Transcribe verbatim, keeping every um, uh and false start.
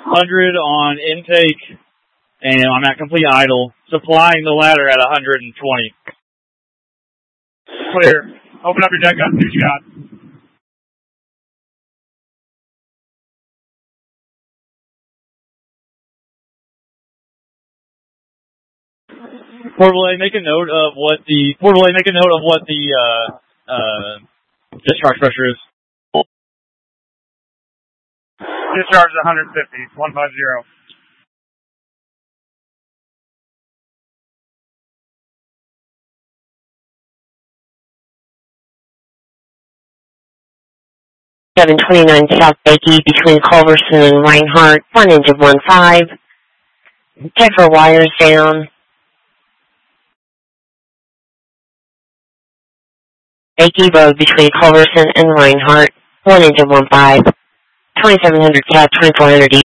one hundred on intake, and I'm at complete idle. Supplying the ladder at one hundred twenty. Clear. Open up your deck gun, see what you got. Portable A, make a note of what the Portable A, make a note of what the uh, uh, discharge pressure is. Discharge is one hundred fifty, one fifty. seven twenty-nine South Bakey between Culverson and Reinhardt, one engine one five. Check for wires down. Bakey Road between Culverson and Reinhardt, one engine one five. twenty-seven hundred South, twenty-four hundred East.